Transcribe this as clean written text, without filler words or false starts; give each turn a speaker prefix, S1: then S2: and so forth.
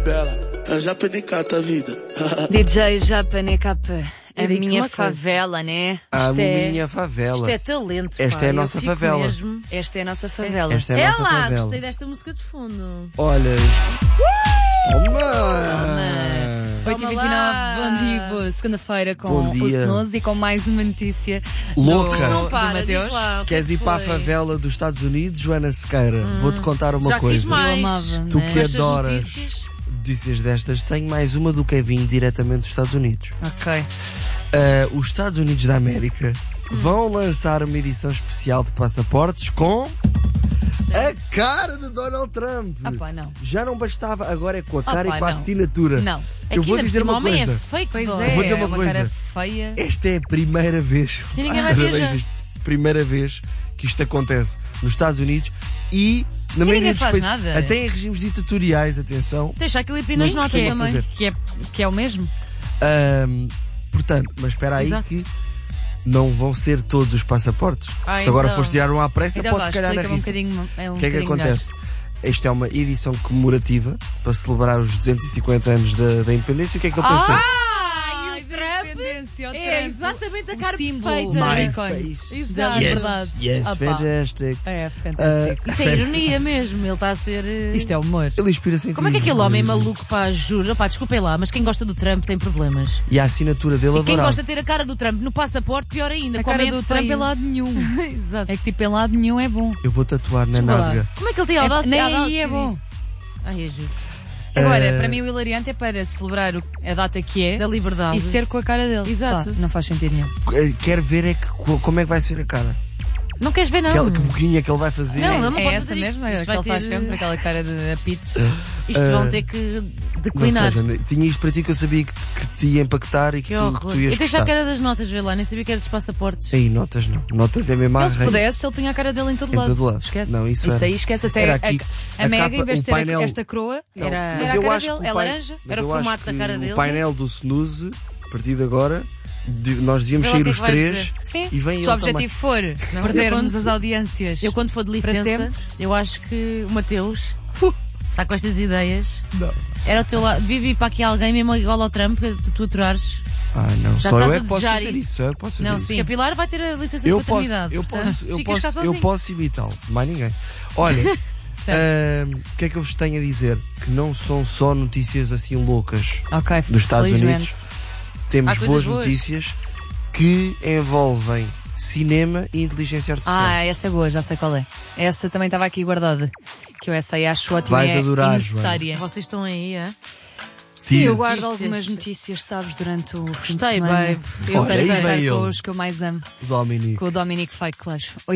S1: bela. A Japa nem cata a vida.
S2: DJ Japa, né, capa? A
S3: digo-te
S2: minha
S3: uma coisa.
S2: favela, né?
S4: A
S3: Isto é-
S4: minha favela.
S3: Isto é talento.
S4: Esta
S3: pá.
S4: é a
S3: Eu
S4: nossa
S3: fico
S4: favela.
S3: Mesmo.
S2: Esta é a nossa favela.
S4: Esta é a
S3: É
S4: nossa
S3: lá,
S4: favela.
S3: gostei desta música de fundo.
S4: Olha. Toma!
S2: 8h29,
S3: lá.
S2: bom dia, boa segunda-feira com
S4: Bom
S2: o
S4: dia.
S2: Senoso e com mais uma notícia
S4: Louca.
S2: do,
S3: Não
S2: do
S3: para,
S2: Mateus.
S3: diz lá. o que
S4: Queres
S3: é
S4: ir
S3: que
S4: para a
S3: foi?
S4: favela dos Estados Unidos, Joana Sequeira? Vou-te contar uma
S3: Já
S4: coisa.
S3: quis mais.
S2: Eu amava,
S4: Tu
S2: né?
S4: que
S3: Estas
S4: adoras
S3: notícias.
S4: notícias destas, tenho mais uma do Kevin diretamente dos Estados Unidos.
S2: Ok.
S4: Os Estados Unidos da América vão lançar uma edição especial de passaportes com a cara de Donald Trump.
S2: Ah pá, não.
S4: Já não bastava, agora é com a cara
S2: pá,
S4: e com a
S2: não.
S4: assinatura.
S2: Não.
S3: É
S4: Eu
S3: que
S4: vou
S3: ainda por
S4: dizer
S3: cima,
S4: uma
S3: o homem
S4: coisa.
S3: é fake,
S2: Pois
S3: dói.
S2: é,
S4: vou dizer uma
S2: uma
S4: coisa.
S2: cara feia.
S4: Esta é a primeira vez.
S3: Sim, ninguém vai ver já.
S4: Primeira vez que isto acontece nos Estados Unidos e na maioria
S2: ninguém
S4: dos
S2: faz
S4: países,
S2: nada.
S4: até em regimes ditatoriais, atenção.
S3: Deixa aquilo e pedir nas
S4: Sim,
S3: notas
S4: sim.
S3: também.
S4: fazer.
S2: Que é o mesmo?
S4: Portanto, mas espera aí
S3: Exato.
S4: que não vão ser todos os passaportes.
S3: Ah,
S4: Se agora
S3: então.
S4: fores tirar um à pressa,
S2: Então
S4: pode
S2: vá,
S4: calhar na
S2: explica-me um
S4: rifa.
S2: bocadinho.
S4: O que é que acontece? Esta é uma edição comemorativa para celebrar os 250 anos da independência. O que é que ele pensou?
S3: Ah, e o Trump é exatamente a cara
S2: símbolo.
S3: perfeita.
S2: My
S4: face.
S3: Exato.
S2: Yes.
S4: Yes,
S2: verdade.
S4: yes,
S2: Ah, pá.
S4: fantastic.
S2: É fantástico.
S3: Isso é ironia mesmo, ele está a ser...
S2: Isto é humor.
S4: Ele inspira-se em
S3: Como é que
S4: ti.
S3: aquele homem maluco, pá, juro, pá, desculpem lá, mas quem gosta do Trump tem problemas.
S4: E a assinatura dele
S3: E quem
S4: adorava.
S3: gosta de ter a cara do Trump no passaporte, pior ainda,
S2: A
S3: como
S2: cara
S3: é
S2: do
S3: feio.
S2: Trump em lado nenhum.
S3: Exato.
S2: É que tipo, em lado nenhum é bom.
S4: Eu vou tatuar na
S3: Desculpa lá.
S4: nádega.
S3: Como é que ele tem a audácia?
S2: nem
S3: a
S2: aí
S3: audácia
S2: é bom.
S3: disto? Ai, é juro.
S2: Agora, para mim o hilariante é para celebrar a data que é
S3: Da liberdade.
S2: e ser com a cara dele.
S3: Exato.
S2: Pá, não faz sentido nenhum.
S4: Quero ver é que, como é que vai ser a cara.
S3: Não queres ver, não?
S4: Que boquinha que ele vai fazer.
S3: Não, ele não
S2: É
S3: pode
S2: essa
S3: fazer isto.
S2: mesmo? É
S3: Isto
S2: que ele
S3: vai
S2: faz
S3: ter-
S2: sempre, aquela cara de apito.
S3: Isto vão ter que
S4: Não
S3: declinar.
S4: seja, tinha isto para ti que eu sabia que te ia empaquetar e que,
S3: Que
S4: tu
S3: horror.
S4: ias
S3: Eu deixo a
S4: gostar.
S3: cara das notas, vê lá, nem sabia que era dos passaportes.
S4: Aí, notas não. Notas é mesmo a
S2: Ele se
S4: arranha.
S2: pudesse, ele punha a cara dele em todo
S4: Em
S2: lado.
S4: todo lado.
S2: Esquece.
S4: Não, isso era.
S2: aí esquece até
S4: Era aqui,
S2: a
S4: a
S2: Mega,
S4: capa,
S2: em vez de
S4: o
S2: ter
S4: painel-
S2: esta croa,
S4: Não,
S3: Era-
S4: mas
S2: a
S4: eu
S2: cara
S4: acho
S2: dele,
S4: que
S2: é
S4: o pai-
S2: laranja.
S4: mas
S3: Era
S4: eu
S3: o
S4: acho
S3: formato da
S4: que
S3: cara dele.
S4: O painel do Snooze, a partir de agora, nós devíamos
S3: Vê lá
S4: sair
S3: o que é
S4: os
S3: que vais
S4: três
S3: dizer.
S2: Sim,
S4: e vem
S2: se
S4: ele
S2: o objetivo for perdermos
S3: quando-
S2: as audiências.
S3: Eu quando for de
S2: Para
S3: licença,
S2: sempre.
S3: eu acho que o Mateus está com estas ideias.
S4: Não.
S3: Era o teu lado. Devia vir para aqui alguém mesmo igual ao Trump, que tu aturares.
S4: Ah, não.
S3: Já
S4: Só eu
S3: estás
S4: é
S3: a
S4: que posso
S3: desejar
S4: fazer
S3: isso.
S4: isso. Só eu posso fazer
S2: Não,
S4: isso.
S2: sim.
S3: Porque a Pilar vai ter a licença
S4: Eu
S3: de paternidade.
S4: posso,
S3: portanto, ficas cá
S4: eu
S3: sozinho.
S4: posso imitá-lo, mais ninguém. Olha, o que é que eu vos tenho a dizer? Que não são só notícias assim loucas
S2: Ok,
S4: dos Estados
S2: felizmente.
S4: Unidos. Temos
S3: Há coisas
S4: boas
S3: boas.
S4: notícias que envolvem cinema e inteligência artificial.
S2: Ah, essa é boa, já sei qual é. Essa também estava aqui guardada. Que eu essa aí acho ótima
S4: Vais
S2: e
S4: adorar,
S2: e necessária.
S3: Vocês estão aí, é?
S2: Sim, eu
S4: Tease.
S2: guardo
S3: Notícias.
S2: algumas notícias, sabes, durante o fim de
S3: Gostei,
S2: semana.
S3: babe. Eu
S4: Olha,
S2: Para
S4: aí
S2: estar
S4: vem
S2: com
S4: ele.
S2: os que eu mais amo.
S4: O Dominique.
S2: Com o Dominic Fight Clash.